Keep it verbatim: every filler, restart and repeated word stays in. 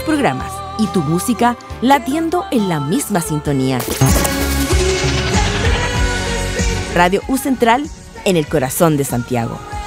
tus programas y tu música latiendo en la misma sintonía. Radio U Central, en el corazón de Santiago.